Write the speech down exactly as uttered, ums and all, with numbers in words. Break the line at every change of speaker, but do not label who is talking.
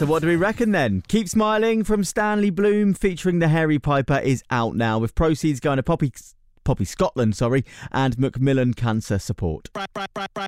So what do we reckon then? Keep Smiling from Stanley Bloom featuring the Hairy Piper is out now, with proceeds going to Poppy Poppy Scotland, sorry, and Macmillan Cancer Support.